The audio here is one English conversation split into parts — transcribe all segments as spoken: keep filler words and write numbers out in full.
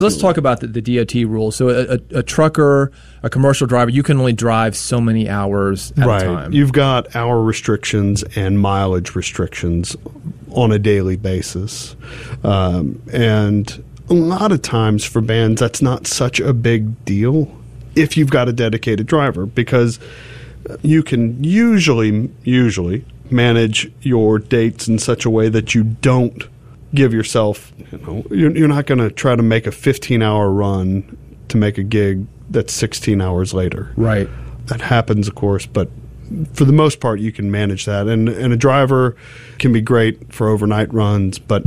Let's talk about the, the D O T rules. So a, a, a trucker, a commercial driver, you can only drive so many hours at right. a time. You've got hour restrictions and mileage restrictions on a daily basis. Um, and a lot of times for bands, that's not such a big deal if you've got a dedicated driver, because you can usually, usually manage your dates in such a way that you don't give yourself, you know, you're, you're not going to try to make a fifteen-hour run to make a gig that's sixteen hours later. Right. That happens, of course, but for the most part, you can manage that. And, and a driver can be great for overnight runs, but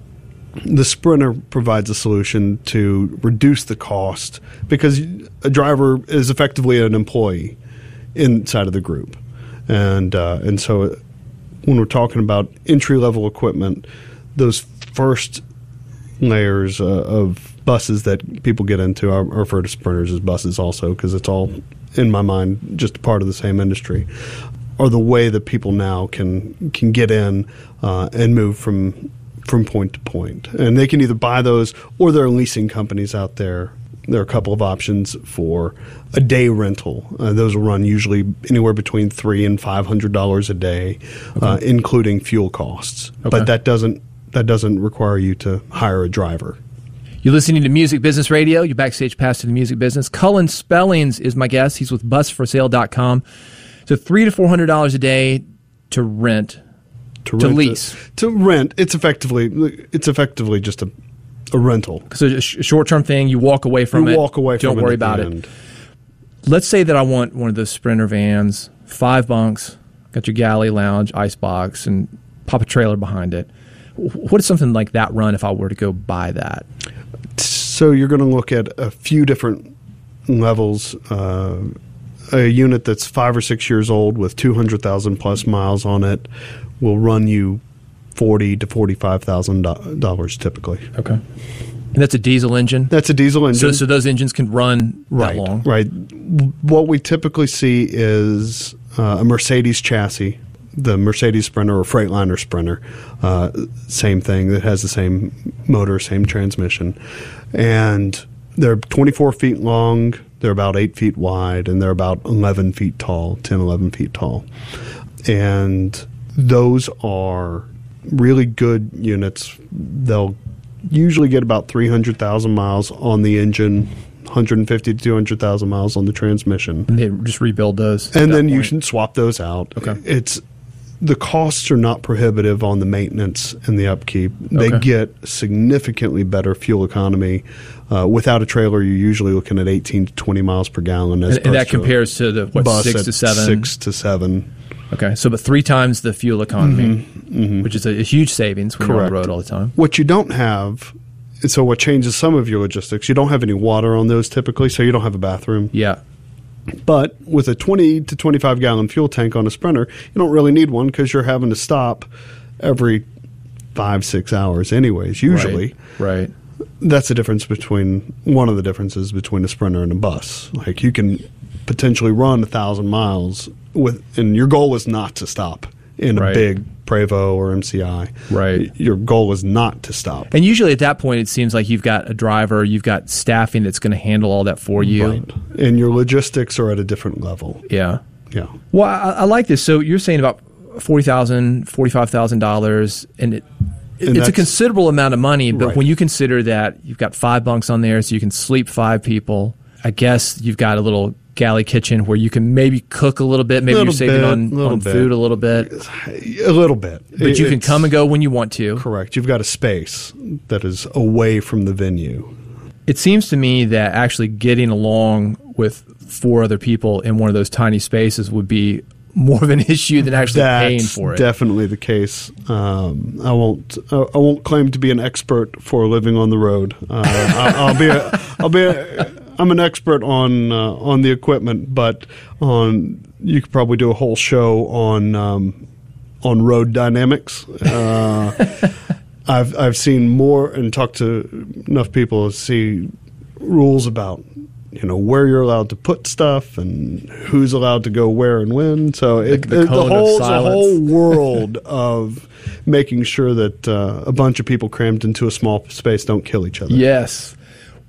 the Sprinter provides a solution to reduce the cost, because a driver is effectively an employee inside of the group. And, uh, and so when we're talking about entry-level equipment, those first layers uh, of buses that people get into, I refer to Sprinters as buses also, because it's all, in my mind, just a part of the same industry, are the way that people now can can get in uh, and move from from point to point. And they can either buy those, or there are leasing companies out there. There are a couple of options for a day rental. Uh, those will run usually anywhere between three and five hundred dollars a day, okay. uh, including fuel costs. Okay. But that doesn't that doesn't require you to hire a driver. You're listening to Music Business Radio. Your backstage pass to the music business. Cullen Spellings is my guest. He's with bus for sale dot com. So three to four hundred dollars a day to rent, to, to rent lease, it. to rent. It's effectively it's effectively just a a rental. So a sh- short term thing. You walk away from you it. Walk away. Don't from worry it about it. Let's say that I want one of those Sprinter vans, five bunks, got your galley lounge, ice box, and pop a trailer behind it. What does something like that run if I were to go buy that? So you're going to look at a few different levels. Uh, a unit that's five or six years old with two hundred thousand plus miles on it will run you forty to forty-five thousand dollars typically. Okay, and that's a diesel engine. That's a diesel engine. So, so those engines can run right, that long. Right. What we typically see is uh, a Mercedes chassis. The Mercedes Sprinter or Freightliner Sprinter, uh, same thing. That has the same motor, same transmission. And they're twenty-four feet long, they're about eight feet wide, and they're about eleven feet tall, ten, eleven feet tall. And those are really good units. They'll usually get about three hundred thousand miles on the engine, one hundred fifty to two hundred thousand miles on the transmission. And they just rebuild those. And then point. You can swap those out. Okay. It's the costs are not prohibitive on the maintenance and the upkeep. They okay. get significantly better fuel economy. Uh, without a trailer, you're usually looking at eighteen to twenty miles per gallon. As and, and that compares to the what bus six to seven. Six to seven. Okay, so but three times the fuel economy, mm-hmm. Mm-hmm. which is a, a huge savings when Correct. You're on the road all the time. What you don't have, so what changes some of your logistics, you don't have any water on those typically, so you don't have a bathroom. Yeah. But with a twenty to twenty-five gallon fuel tank on a Sprinter, you don't really need one because you're having to stop every five, six hours anyways, usually. Right. right. That's the difference between, one of the differences between a Sprinter and a bus. Like you can potentially run a thousand miles with, and your goal is not to stop in a right. big Prevost or M C I. Right. Your goal is not to stop. And usually at that point, it seems like you've got a driver, you've got staffing that's going to handle all that for you. Right. And your logistics are at a different level. Yeah. Yeah. Well, I, I like this. So you're saying about forty thousand dollars, forty-five thousand dollars, and it And it's a considerable amount of money, but right. when you consider that you've got five bunks on there so you can sleep five people, I guess you've got a little galley kitchen where you can maybe cook a little bit. Maybe you're saving bit, on, on bit. food a little bit. A little bit. But you can it's, come and go when you want to. Correct. You've got a space that is away from the venue. It seems to me that actually getting along with four other people in one of those tiny spaces would be more of an issue than actually That's paying for it. Definitely the case. Um, I won't. Uh, I won't claim to be an expert for living on the road. Uh, I, I'll be. A, I'll be. A, I'm an expert on uh, on the equipment, but on you could probably do a whole show on um, on road dynamics. Uh, I've I've seen more and talked to enough people to see rules about, you know, where you're allowed to put stuff and who's allowed to go where and when. So it, the, the, the whole the silence. whole world of making sure that uh, a bunch of people crammed into a small space don't kill each other. Yes.